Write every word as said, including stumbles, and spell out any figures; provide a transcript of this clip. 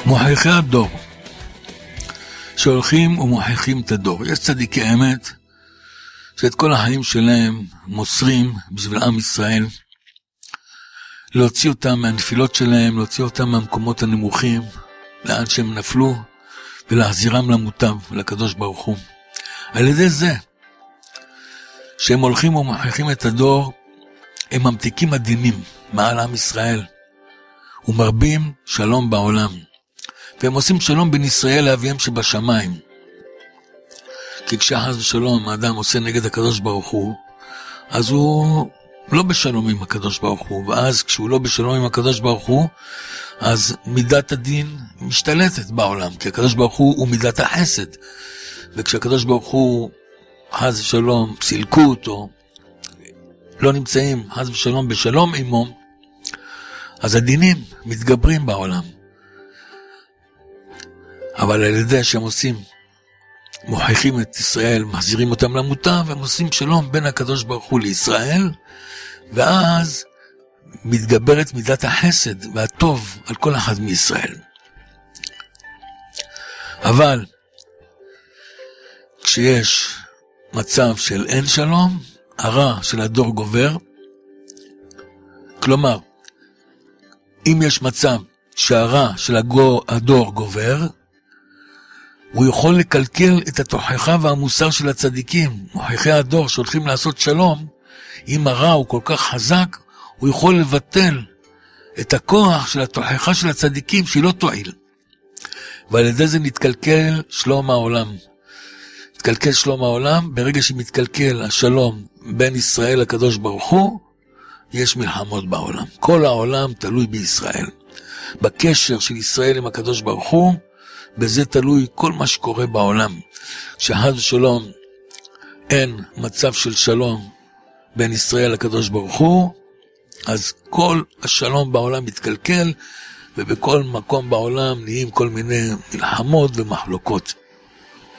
מוכיחי הדור, שהולכים ומוכיחים את הדור. יש צדיקי אמת, שאת כל החיים שלהם מוסרים בשביל עם ישראל, להוציא אותם מהנפילות שלהם, להוציא אותם מהמקומות הנמוכים, לאן שהם נפלו, ולהחזירם למוטב, לקדוש ברוך הוא. על ידי זה, שהם הולכים ומוכיחים את הדור, הם ממתיקים עדינים מעל עם ישראל, ומרבים שלום בעולם. והם עושים שלום בין ישראל לאביהם שבשמיים. כי כשחס ושלום האדם עושה נגד הקדוש ברוך הוא, אז הוא לא בשלום עם הקדוש ברוך הוא, ואז כשהוא לא בשלום עם הקדוש ברוך הוא, אז מידת הדין משתלטת בעולם, כי הקדוש ברוך הוא הוא מידת החסד, וכשהקדוש ברוך הוא חס ושלום סילקו אותו, לא נמצאים חס ושלום בשלום עמו, אז הדינים מתגברים בעולם. אבל על ידי שהם עושים, מוכיחים את ישראל, מחזירים אותם למוטב, והם עושים שלום בין הקדוש ברוך הוא לישראל, ואז מתגברת מידת החסד והטוב על כל אחד מישראל. אבל כשיש מצב של אין שלום, הרע של הדור גובר. כלומר, אם יש מצב שהרע של הדור גובר, הוא יכול לקלקל את התוכחה והמוסר של הצדיקים. מוכיחי הדור שהולכים לעשות שלום, אם הרע הוא כל כך חזק, הוא יכול לבטל את הכוח של התוכחה של הצדיקים שהיא לא תועיל. ועל ידי זה נתקלקל שלום העולם. נתקלקל שלום העולם, ברגע שמתקלקל השלום בין ישראל לקדוש ברוך הוא, יש מלחמות בעולם. כל העולם תלוי בישראל. בקשר של ישראל עם הקדוש ברוך הוא, בזה תלוי כל מה שקורה בעולם. כשחס ושלום אין מצב של שלום בין ישראל לקדוש ברוך הוא, אז כל השלום בעולם מתקלקל, ובכל מקום בעולם נהיים כל מיני מלחמות ומחלוקות.